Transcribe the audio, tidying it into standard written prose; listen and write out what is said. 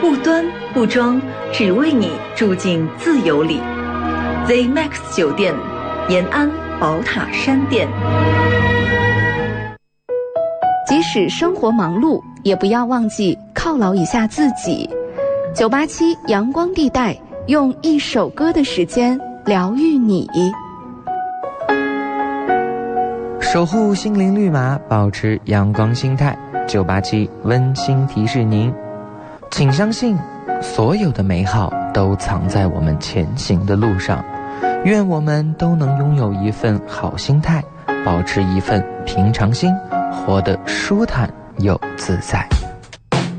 不端不装，只为你住进自由里。ZMAX 酒店，延安宝塔山店。 即使生活忙碌，也不要忘记犒劳一下自己。987阳光地带，用一首歌的时间疗愈你。 守护心灵绿码，保持阳光心态。987温馨提示您，请相信所有的美好都藏在我们前行的路上。愿我们都能拥有一份好心态，保持一份平常心，活得舒坦又自在。